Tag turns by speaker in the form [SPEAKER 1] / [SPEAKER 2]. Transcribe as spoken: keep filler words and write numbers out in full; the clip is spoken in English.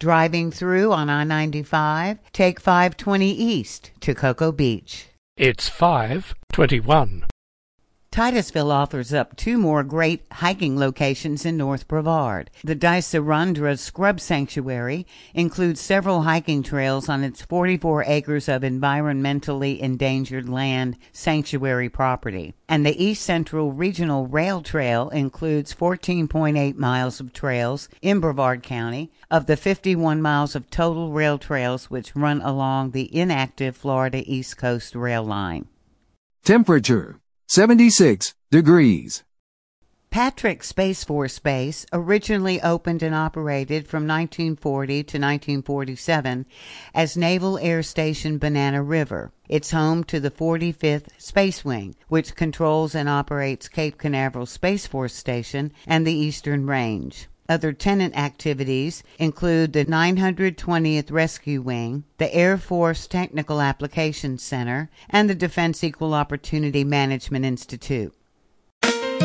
[SPEAKER 1] Driving through on I ninety-five, take five twenty east to Cocoa Beach.
[SPEAKER 2] It's five twenty-one.
[SPEAKER 1] Titusville offers up two more great hiking locations in North Brevard. The Dicerundra Scrub Sanctuary includes several hiking trails on its forty-four acres of environmentally endangered land sanctuary property. And the East Central Regional Rail Trail includes fourteen point eight miles of trails in Brevard County of the fifty-one miles of total rail trails which run along the inactive Florida East Coast Rail Line.
[SPEAKER 3] Temperature seventy-six degrees.
[SPEAKER 1] Patrick Space Force Base originally opened and operated from nineteen forty to nineteen forty-seven as Naval Air Station Banana River. It's home to the forty-fifth Space Wing, which controls and operates Cape Canaveral Space Force Station and the Eastern Range. Other tenant activities include the nine hundred twentieth Rescue Wing, the Air Force Technical Applications Center, and the Defense Equal Opportunity Management Institute.